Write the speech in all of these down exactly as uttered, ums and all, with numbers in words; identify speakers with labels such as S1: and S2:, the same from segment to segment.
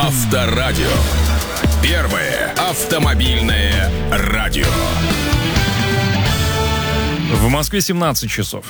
S1: Авторадио. Первое автомобильное радио.
S2: В Москве семнадцать часов.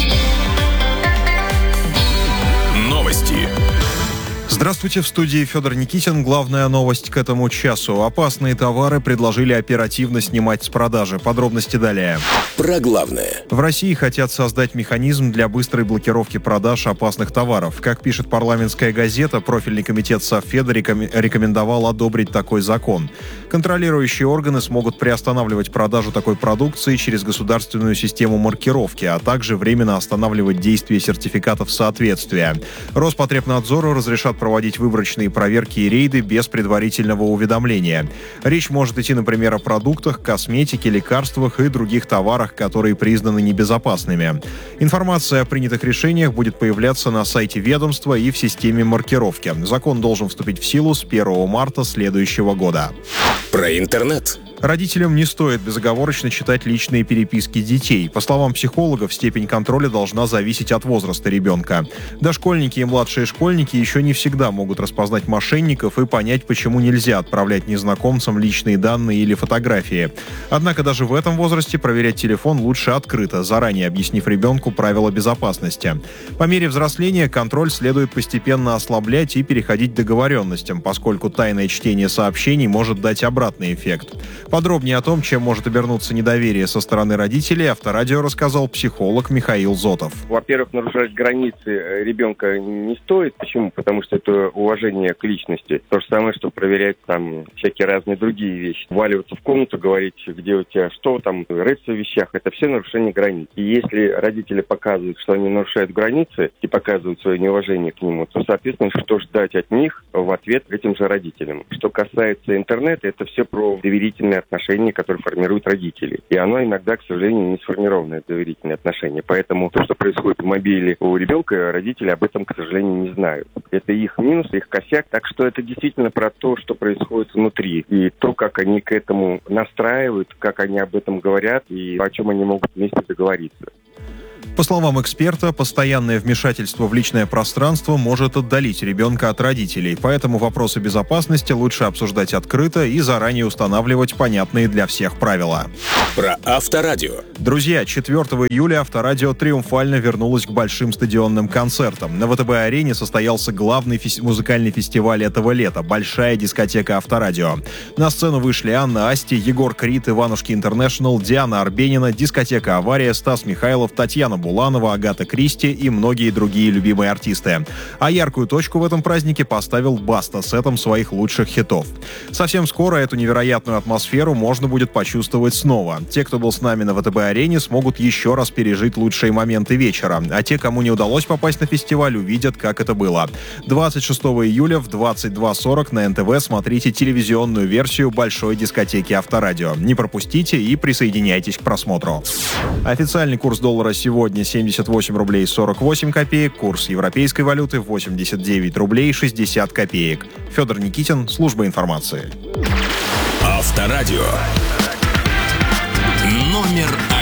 S1: Новости.
S3: Здравствуйте, в студии Федор Никитин. Главная новость к этому часу. Опасные товары предложили оперативно снимать с продажи. Подробности далее.
S1: Про главное.
S3: В России хотят создать механизм для быстрой блокировки продаж опасных товаров. Как пишет парламентская газета, профильный комитет Совфеда рекомендовал одобрить такой закон. Контролирующие органы смогут приостанавливать продажу такой продукции через государственную систему маркировки, а также временно останавливать действие сертификатов соответствия. Роспотребнадзору разрешат проводить выборочные проверки и рейды без предварительного уведомления. Речь может идти, например, о продуктах, косметике, лекарствах и других товарах, которые признаны небезопасными. Информация о принятых решениях будет появляться на сайте ведомства и в системе маркировки. Закон должен вступить в силу с первого марта следующего года.
S1: Про интернет.
S3: Родителям не стоит безоговорочно читать личные переписки детей. По словам психологов, степень контроля должна зависеть от возраста ребенка. Дошкольники и младшие школьники еще не всегда могут распознать мошенников и понять, почему нельзя отправлять незнакомцам личные данные или фотографии. Однако даже в этом возрасте проверять телефон лучше открыто, заранее объяснив ребенку правила безопасности. По мере взросления контроль следует постепенно ослаблять и переходить к договоренностям, поскольку тайное чтение сообщений может дать обратный эффект. Подробнее о том, чем может обернуться недоверие со стороны родителей, Авторадио рассказал психолог Михаил Зотов.
S4: Во-первых, нарушать границы ребенка не стоит. Почему? Потому что это уважение к личности. То же самое, что проверять там всякие разные другие вещи. Вваливаться в комнату, говорить, где у тебя что там, рыться в вещах. Это все нарушение границ. И если родители показывают, что они нарушают границы и показывают свое неуважение к нему, то, соответственно, что ждать от них в ответ этим же родителям. Что касается интернета, это все про доверительные отношения, которые формируют родители. И оно иногда, к сожалению, не сформированное доверительные отношения. Поэтому то, что происходит в мобиле у ребенка, родители об этом, к сожалению, не знают. Это их минус, их косяк. Так что это действительно про то, что происходит внутри. И то, как они к этому настраивают, как они об этом говорят и о чем они могут вместе договориться.
S3: По словам эксперта, постоянное вмешательство в личное пространство может отдалить ребенка от родителей, поэтому вопросы безопасности лучше обсуждать открыто и заранее устанавливать понятные для всех правила.
S1: Про Авторадио.
S3: Друзья, четвёртого июля Авторадио триумфально вернулось к большим стадионным концертам. На ВТБ-арене состоялся главный фес- музыкальный фестиваль этого лета – большая дискотека Авторадио. На сцену вышли Анна Асти, Егор Крид, Иванушки Интернешнл, Диана Арбенина, дискотека Авария, Стас Михайлов, Татьяна Буланова, Агата Кристи и многие другие любимые артисты. А яркую точку в этом празднике поставил Баста сетом своих лучших хитов. Совсем скоро эту невероятную атмосферу можно будет почувствовать снова. Те, кто был с нами на ВТБ-арене, смогут еще раз пережить лучшие моменты вечера. А те, кому не удалось попасть на фестиваль, увидят, как это было. двадцать шестого июля в двадцать два сорок на эн тэ вэ смотрите телевизионную версию большой дискотеки Авторадио. Не пропустите и присоединяйтесь к просмотру. Официальный курс доллара сегодня семьдесят восемь рублей сорок восемь копеек, курс европейской валюты восемьдесят девять рублей шестьдесят копеек. Федор Никитин, служба информации.
S1: Авторадио. Номер один.